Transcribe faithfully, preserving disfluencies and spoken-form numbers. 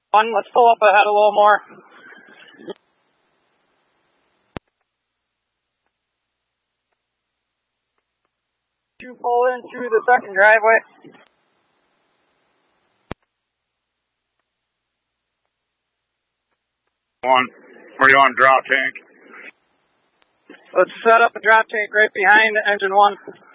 One, let's pull up ahead a little more. You pull in through the second driveway. One, where you on drop tank? Let's set up a drop tank right behind engine one.